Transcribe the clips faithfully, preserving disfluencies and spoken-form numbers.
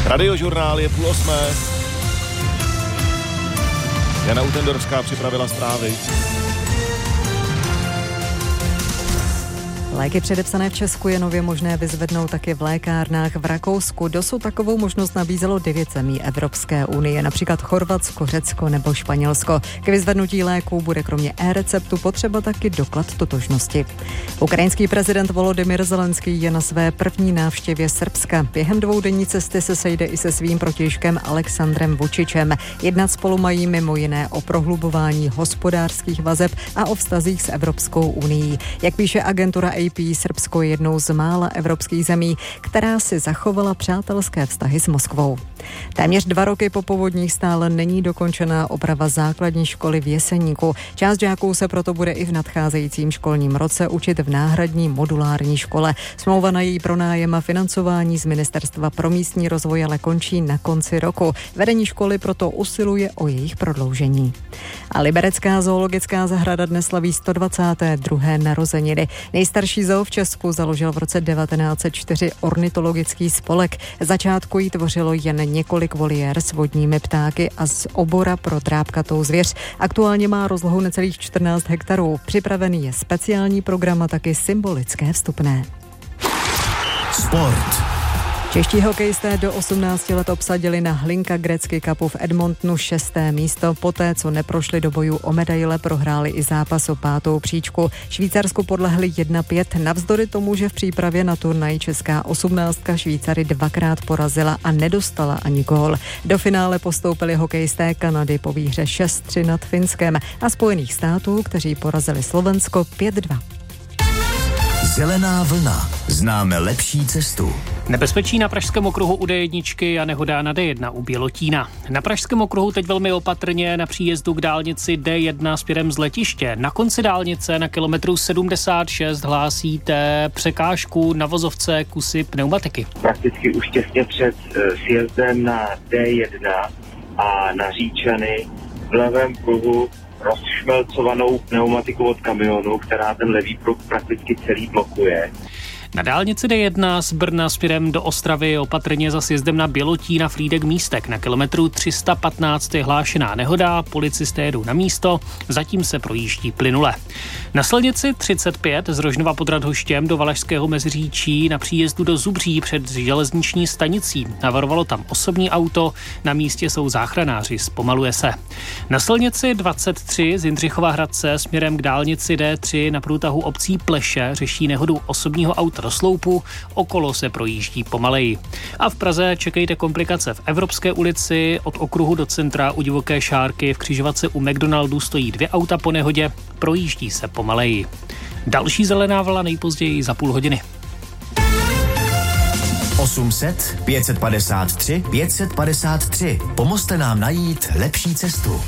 Radiožurnál je půl osmé. Jana Utendorská připravila zprávy. Léky předepsané v Česku je nově možné vyzvednout taky v lékárnách v Rakousku. Dosud takovou možnost nabízelo devět zemí Evropské unie, například Chorvatsko, Řecko nebo Španělsko. K vyzvednutí léků bude kromě e-receptu potřeba taky doklad totožnosti. Ukrajinský prezident Volodymyr Zelenský je na své první návštěvě Srbska. Během dvoudenní cesty se sejde i se svým protějškem Alexandrem Vučičem. Jednat spolu mají mimo jiné o prohlubování hospodářských vazeb a o vztazích s Evropskou unií. Jak píše agentura A P, Srbsko je jednou z mála evropských zemí, která si zachovala přátelské vztahy s Moskvou. Téměř dva roky po povodních stále není dokončená oprava základní školy v Jeseníku. Část žáků se proto bude i v nadcházejícím školním roce učit v náhradní modulární škole. Smlouva na její pronájem a financování z Ministerstva pro místní rozvoj ale končí na konci roku. Vedení školy proto usiluje o jejich prodloužení. A liberecká zoologická zahrada dnes slaví sto dvacáté druhé narozeniny. Nejstarší zoo v Česku založil v roce devatenáct set čtyři ornitologický spolek. Začátku jí tvořilo jen několik voliér s vodními ptáky a z obora pro drápkatou zvěř. Aktuálně má rozlohu necelých čtrnáct hektarů. Připravený je speciální program a taky symbolické vstupné. Sport. Čeští hokejisté do osmnácti let obsadili na Hlinka Gretzky Cupu v Edmontonu šesté místo. Poté, co neprošli do bojů o medaile, prohráli i zápas o pátou příčku. Švýcarsku podlehli jedna pět, navzdory tomu, že v přípravě na turnaj česká osmnáctka Švýcary dvakrát porazila a nedostala ani gól. Do finále postoupili hokejisté Kanady po výhře šest tři nad Finskem a Spojených států, kteří porazili Slovensko pět dva. Zelená vlna. Známe lepší cestu. Nebezpečí na Pražském okruhu u D jedna a nehoda na D jedna u Bělotína. Na Pražském okruhu teď velmi opatrně na příjezdu k dálnici D jedna směrem z letiště. Na konci dálnice na kilometru sedmdesát šest hlásíte překážku na vozovce kusy pneumatiky. Prakticky už těsně před sjezdem na D jedna a na Říčany v levém pruhu rozšmelcovanou pneumatiku od kamionu, která ten levý pruh prakticky celý blokuje. Na dálnici D jedna z Brna směrem do Ostravy opatrně za sjezdem na Bělotína Frýdek Místek. Na kilometru tři sta patnáct je hlášená nehoda, policisté jedou na místo, zatím se projíždí plynule. Na silnici třicet pět z Rožnova pod Radhoštěm do Valašského Meziříčí na příjezdu do Zubří před železniční stanicí. Navarovalo tam osobní auto, na místě jsou záchranáři, zpomaluje se. Na silnici dvacet tři z Jindřichova Hradce směrem k dálnici D tři na průtahu obcí Pleše řeší nehodu osobního auta do sloupu, okolo se projíždí pomaleji. A v Praze čekejte komplikace v Evropské ulici, od okruhu do centra u Divoké Šárky v křižovatce u McDonaldu stojí dvě auta po nehodě, projíždí se pomaleji. Další zelená vlna nejpozději za půl hodiny. osm set pět padesát tři pět padesát tři. Pomozte nám najít lepší cestu.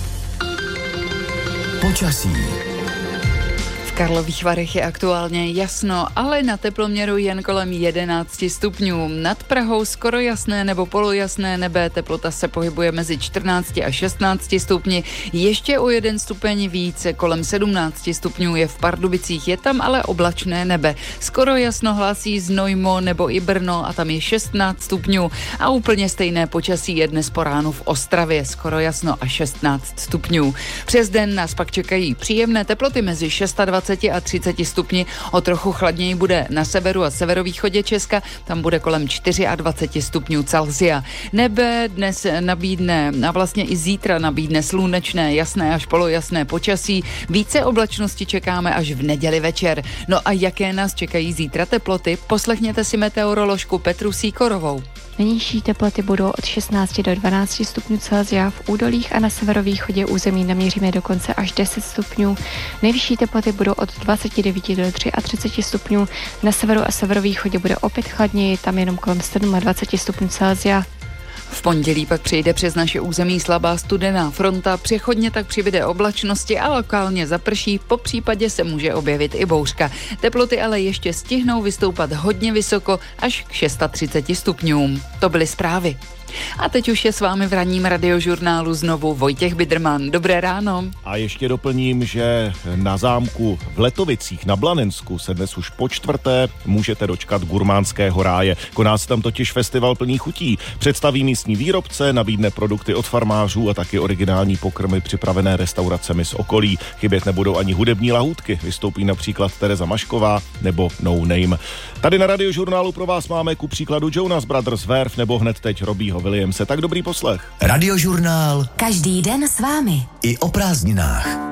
Počasí. V Karlových Varech je aktuálně jasno, ale na teploměru jen kolem jedenáct stupňů. Nad Prahou skoro jasné nebo polojasné nebe, teplota se pohybuje mezi čtrnácti a šestnácti stupni. Ještě o jeden stupeň více, kolem sedmnácti stupňů je v Pardubicích, je tam ale oblačné nebe. Skoro jasno hlásí Znojmo nebo i Brno a tam je šestnáct stupňů. A úplně stejné počasí je dnes po ránu v Ostravě, skoro jasno a šestnáct stupňů. Přes den nás pak čekají příjemné teploty mezi dvacet šest a třicet stupni. O trochu chladněji bude na severu a severovýchodě Česka, tam bude kolem dvacet čtyři stupňů Celsia. Nebe dnes nabídne a vlastně i zítra nabídne slunečné, jasné až polojasné počasí. Více oblačnosti čekáme až v neděli večer. No a jaké nás čekají zítra teploty? Poslechněte si meteoroložku Petru Sýkorovou. Nejnižší teploty budou od šestnácti do dvanácti stupňů Celsia, v údolích a na severovýchodě území naměříme dokonce až deset stupňů. Nejvyšší teploty budou od dvaceti devíti do třiadvaceti třech stupňů, na severu a severovýchodě bude opět chladněji, tam jenom kolem dvaceti sedmi stupňů Celsia. V pondělí pak přijde přes naše území slabá studená fronta, přechodně tak přibyde oblačnosti a lokálně zaprší, po případě se může objevit i bouřka. Teploty ale ještě stihnou vystoupat hodně vysoko, až k třiceti šesti stupňům. To byly zprávy. A teď už je s vámi v ranním radiožurnálu znovu Vojtěch Biderman. Dobré ráno. A ještě doplním, že na zámku v Letovicích na Blanensku se dnes už po čtvrté můžete dočkat gurmánského ráje. Koná se tam totiž festival plný chutí. Představí místní výrobce, nabídne produkty od farmářů a taky originální pokrmy připravené restauracemi z okolí. Chybět nebudou ani hudební lahůdky. Vystoupí například Tereza Mašková nebo No Name. Tady na radiožurnálu pro vás máme ku příkladu Jonas Brothers, Verve nebo hned teď Robbieho Williamse. Tak dobrý poslech. Radiožurnál. Každý den s vámi. I o prázdninách.